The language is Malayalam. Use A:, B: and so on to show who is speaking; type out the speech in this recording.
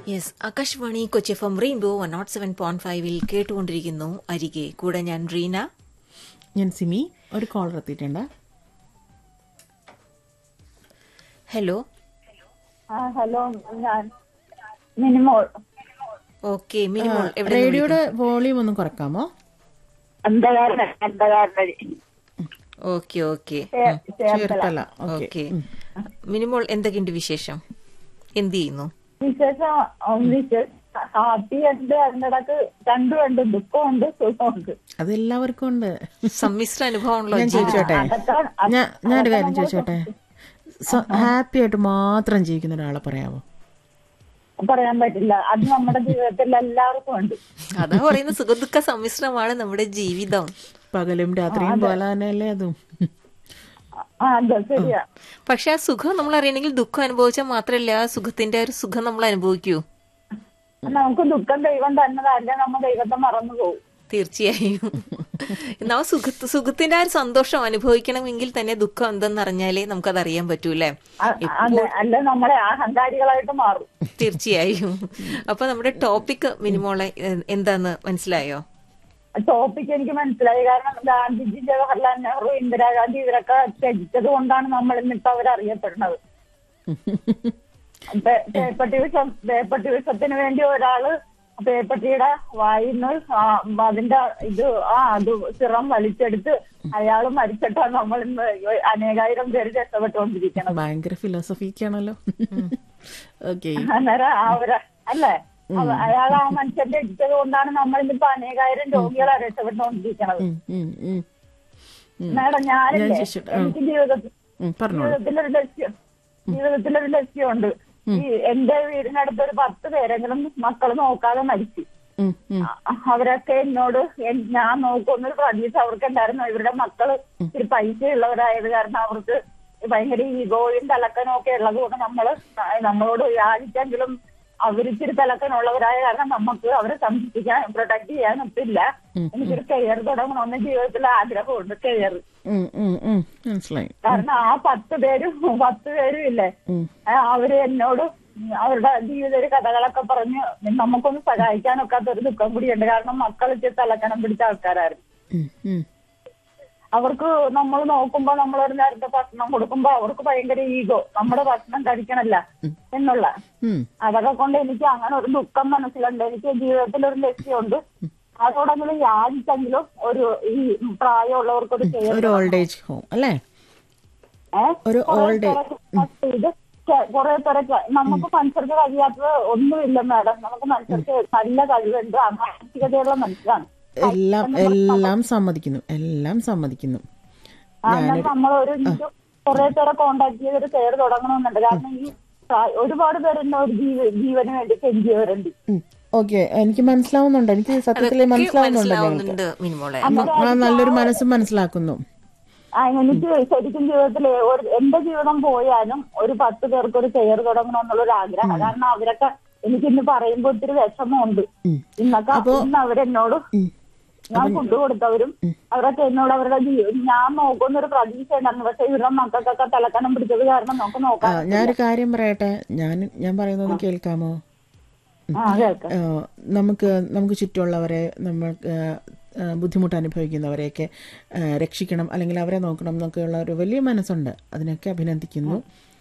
A: Yes, Akashvani Kochi F rainbow 107.5 കേട്ടുകൊണ്ടിരിക്കുന്നു അരികെ. കൂടെ ഞാൻ റീന.
B: ഞാൻ സിമി. ഒരു കോളർ എത്തിയിട്ടുണ്ട്.
A: ഹലോ.
C: ഹലോ, ഞാൻ മിനിമോൾ.
A: ഓക്കെ, മിനിമോൾ എവിടെ?
B: റേഡിയോയുടെ വോളിയം ഒന്ന് കുറക്കാമോ?
A: Okay okay
B: Cherthala.
A: Okay. Minimol, എന്തൊക്കെയുണ്ട് വിശേഷം? എന്ത് ചെയ്യുന്നു?
C: വിശേഷം ഹാപ്പി ഉണ്ട്, അതിനിടക്ക് രണ്ടുമുണ്ട്, ദുഃഖമുണ്ട്, സുഖമുണ്ട്.
B: അതെല്ലാവർക്കും ഉണ്ട്.
A: സമ്മിശ്ര അനുഭവമുള്ള
B: ഞാൻ ചോദിച്ചോട്ടെ, ഞാനൊരു കാര്യം ചോദിച്ചോട്ടെ, ഹാപ്പി ആയിട്ട് മാത്രം ജീവിക്കുന്ന ഒരാളെ പറയാമോ?
C: പറയാൻ പറ്റില്ല, അത് നമ്മുടെ ജീവിതത്തിൽ എല്ലാവർക്കും ഉണ്ട്.
A: അതാ പറയുന്ന സുഖദുഃഖ സമ്മിശ്രമാണ് നമ്മുടെ ജീവിതം.
B: പകലും രാത്രിയും പോലെ തന്നെയല്ലേ അതും.
C: അതെ, ശരിയാ.
A: പക്ഷെ ആ സുഖം നമ്മൾ അറിയണമെങ്കിൽ ദുഃഖം അനുഭവിച്ചാൽ മാത്രമല്ല ആ സുഖത്തിന്റെ ഒരു സുഖം നമ്മൾ അനുഭവിക്കൂ.
C: നമുക്ക് ദുഃഖം ദൈവം തന്നതല്ല, നമ്മൾ ദൈവത്തെ മറന്നു പോകും.
A: തീർച്ചയായും. എന്നാ സുഖത്തിന്റെ ആ ഒരു സന്തോഷം അനുഭവിക്കണമെങ്കിൽ തന്നെ ദുഃഖം എന്തെന്നറിഞ്ഞാലേ നമുക്കത് അറിയാൻ പറ്റൂലേ.
C: അല്ല, നമ്മളെ അഹങ്കാരികളായിട്ട് മാറും.
A: തീർച്ചയായും. അപ്പൊ നമ്മുടെ ടോപ്പിക് മിനിമോളെ എന്താന്ന് മനസ്സിലായോ?
C: ടോപ്പിക് എനിക്ക് മനസ്സിലായി. കാരണം ഗാന്ധിജി, ജവഹർലാൽ നെഹ്റു, ഇന്ദിരാഗാന്ധി ഇവരൊക്കെ ത്യജിച്ചത് കൊണ്ടാണ് നമ്മൾ ഇന്നിപ്പോ അവരറിയപ്പെടുന്നത്. പേപ്പട്ടി വിഷത്തിന് വേണ്ടി ഒരാള് പേപ്പട്ടിയുടെ വായിന്ന് അതിന്റെ അത് സിറം വലിച്ചെടുത്ത് അയാൾ മരിച്ചിട്ടാണ് നമ്മൾ ഇന്ന് അനേകായിരം പേര് രക്ഷപ്പെട്ടുകൊണ്ടിരിക്കുന്നത്.
B: ഭയങ്കര ഫിലോസഫിക്കാണല്ലോ.
C: അന്നേരം അല്ലേ, അയാൾ ആ മനുഷ്യന്റെ ഇടിച്ചത് കൊണ്ടാണ് നമ്മൾ ഇന്നിപ്പോ അനേകായിരം രോഗികളെ രക്ഷപ്പെട്ടുകൊണ്ടിരിക്കുന്നത്. മാഡം, ഞാനില്ലേ, എനിക്ക് ജീവിതത്തിലൊരു ലക്ഷ്യമുണ്ട്. ഈ എന്റെ വീടിനടുത്ത് ഒരു 10 പേരെങ്കിലും മക്കള് നോക്കാതെ മരിച്ചു. അവരൊക്കെ എന്നോട് ഞാൻ നോക്കുന്നൊരു പ്രതീക്ഷ അവർക്ക് ഉണ്ടായിരുന്നു. ഇവരുടെ മക്കള് ഇത്തിരി പൈസ ഉള്ളവരായത് കാരണം അവർക്ക് ഭയങ്കര ഈഗോയും തലക്കനും ഒക്കെ ഉള്ളത് കൊണ്ട് നമ്മളോട് യാചിച്ചെങ്കിലും അവരിച്ചിരി തലക്കനുള്ളവരായ കാരണം നമുക്ക് അവരെ സംരക്ഷിക്കാൻ പ്രൊട്ടക്ട് ചെയ്യാൻ ഒത്തില്ല. എനിക്കൊരു കെയർ തുടങ്ങണമെന്ന് ജീവിതത്തിൽ ആഗ്രഹമുണ്ട്. കെയർ കാരണം ആ 10 പേരും ഇല്ലേ, അവര് എന്നോട് അവരുടെ ജീവിത കഥകളൊക്കെ പറഞ്ഞ് നമുക്കൊന്ന് സഹായിക്കാനൊക്കാത്ത ഒരു ദുഃഖം കൂടിയുണ്ട്. കാരണം മക്കൾ ഇച്ചിരി തലക്കനം പിടിച്ച ആൾക്കാരായിരുന്നു. അവർക്ക് നമ്മൾ നോക്കുമ്പോ നമ്മളൊരു നേരത്തെ ഭക്ഷണം കൊടുക്കുമ്പോ അവർക്ക് ഭയങ്കര ഈഗോ, നമ്മുടെ ഭക്ഷണം കഴിക്കണല്ല എന്നുള്ള. അതൊക്കെ കൊണ്ട് എനിക്ക് അങ്ങനെ ഒരു ദുഃഖം മനസ്സിലുണ്ട്. എനിക്ക് ജീവിതത്തിൽ ഒരു ലക്ഷ്യമുണ്ട്. അതോടെങ്കിലും യാചിച്ചെങ്കിലും ഈ പ്രായമുള്ളവർക്കൊരു
B: ഓൾഡ് ഏജ് ഹോം അല്ലേ,
C: കുറെ പേരൊക്കെ നമുക്ക് മനുഷ്യർക്ക് കഴിയാത്തത് ഒന്നുമില്ല മാഡം. നമുക്ക് മനുഷ്യർക്ക് നല്ല കഴിവുണ്ട്, മാനസികതയുള്ള മനുഷ്യരാണ്.
B: എല്ലാം സമ്മതിക്കുന്നു.
C: നമ്മളൊരു കുറെ പേരെ കോണ്ടാക്ട് ചെയ്തൊരു കെയർ തുടങ്ങണമെന്നുണ്ട്. കാരണം ഈ ഒരുപാട് പേര് എന്നോട് ജീവന് വേണ്ടി കെഞ്ചിയവരുണ്ട്.
B: ഓക്കെ, എനിക്ക് മനസ്സിലാവുന്നുണ്ട്. എനിക്ക് സത്യത്തിൽ മനസ്സിലാവുന്നുണ്ട്. നല്ലൊരു മനസ്സും മനസ്സിലാക്കുന്നു.
C: എനിക്ക് ശരിക്കും ജീവിതത്തിൽ എന്റെ ജീവിതം പോയാലും ഒരു 10 പേർക്ക് ഒരു കെയർ തുടങ്ങണമെന്നുള്ളൊരു ആഗ്രഹം. കാരണം അവരൊക്കെ എനിക്കിന്ന് പറയുമ്പോ ഒത്തിരി വിഷമമുണ്ട്. ഇന്ന് അവരെന്നോട് ഞാൻ ഫുഡ് കൊടുത്തവരും അവരൊക്കെ എന്നോട് അവരുടെ ഞാൻ നോക്കുന്നൊരു പ്രതീക്ഷ ഉണ്ടായിരുന്നു. പക്ഷെ ഇവരുടെ മക്കൾക്കൊക്കെ തലക്കനം പിടിച്ചത് കാരണം നമുക്ക് നോക്കാം.
B: ഞാനൊരു കാര്യം പറയട്ടെ, ഞാൻ പറയുന്നത് കേൾക്കാമോ? നമുക്ക് ചുറ്റുമുള്ളവരെ, നമ്മൾക്ക് ബുദ്ധിമുട്ട് അനുഭവിക്കുന്നവരെയൊക്കെ രക്ഷിക്കണം അല്ലെങ്കിൽ അവരെ നോക്കണം എന്നൊക്കെയുള്ള ഒരു വലിയ മനസ്സുണ്ട്. അതിനൊക്കെ അഭിനന്ദിക്കുന്നു.